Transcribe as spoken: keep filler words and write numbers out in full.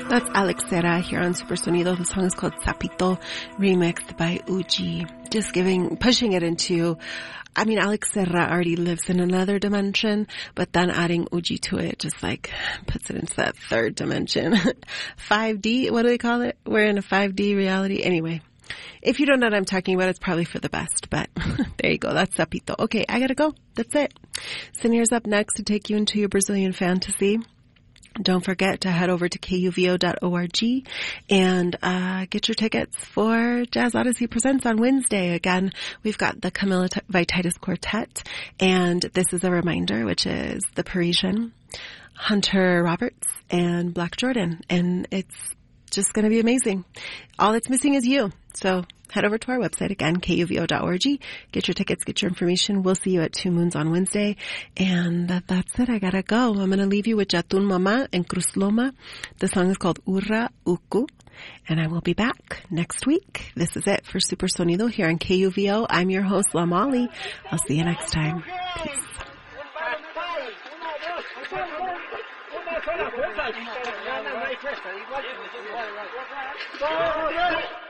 That's Alex Serra here on Super Sonido. The song is called Sapito, remixed by Uji. Just giving, pushing it into, I mean, Alex Serra already lives in another dimension, but then adding Uji to it just like puts it into that third dimension. five D, what do they call it? We're in a five D reality. Anyway, if you don't know what I'm talking about, it's probably for the best, but there you go. That's Sapito. Okay, I gotta go. That's it. Sinir's up next to take you into your Brazilian fantasy. Don't forget to head over to K U V O dot org and uh get your tickets for Jazz Odyssey Presents on Wednesday. Again, we've got the Camilla Vititis Quartet, and this is a reminder, which is the Parisian, Hunter Roberts, and Black Jordan. And it's just going to be amazing. All it's missing is you. So head over to our website again, K U V O dot org. Get your tickets, get your information. We'll see you at Two Moons on Wednesday. And that, that's it. I gotta go. I'm gonna leave you with Jatun Mama and Cruz Loma. The song is called Urra Uku. And I will be back next week. This is it for Super Sonido here on K U V O. I'm your host, La Molly. I'll see you next time. Peace.